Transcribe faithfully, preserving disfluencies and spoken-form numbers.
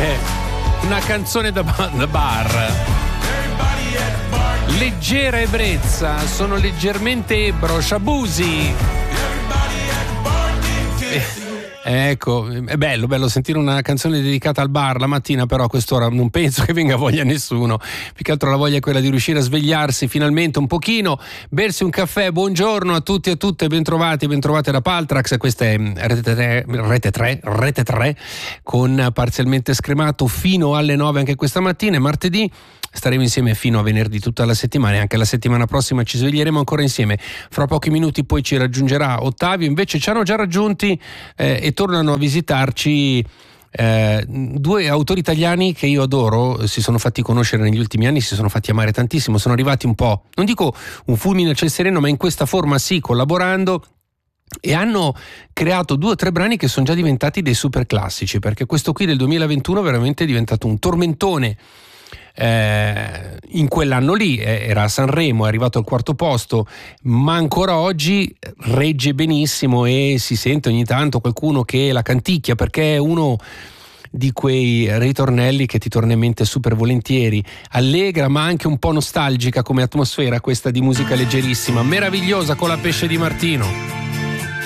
è una canzone da, da bar. Leggera ebbrezza, sono leggermente ebbro, Shabuzi. Eh. Ecco, è bello, bello sentire una canzone dedicata al bar la mattina, però a quest'ora non penso che venga voglia a nessuno. Più che altro la voglia è quella di riuscire a svegliarsi finalmente un pochino, bersi un caffè. Buongiorno a tutti e a tutte, bentrovati, bentrovate da Paltrax. Questa è Rete tre, Rete tre, Rete tre con Parzialmente Scremato fino alle nove anche questa mattina. È martedì. Staremo insieme fino a venerdì tutta la settimana e anche la settimana prossima ci sveglieremo ancora insieme. Fra pochi minuti poi ci raggiungerà Ottavio, invece ci hanno già raggiunti eh, e tornano a visitarci eh, due autori italiani che io adoro, si sono fatti conoscere negli ultimi anni, si sono fatti amare tantissimo, sono arrivati un po', non dico un fulmine a ciel sereno, ma in questa forma sì, collaborando. E hanno creato due o tre brani che sono già diventati dei super classici, perché questo qui del duemilaventuno è veramente diventato un tormentone. Eh, in quell'anno lì eh, era a Sanremo, è arrivato al quarto posto, ma ancora oggi regge benissimo e si sente ogni tanto qualcuno che la canticchia, perché è uno di quei ritornelli che ti torna in mente super volentieri, allegra ma anche un po' nostalgica come atmosfera, questa di musica leggerissima, meravigliosa, con la Pesce di Martino.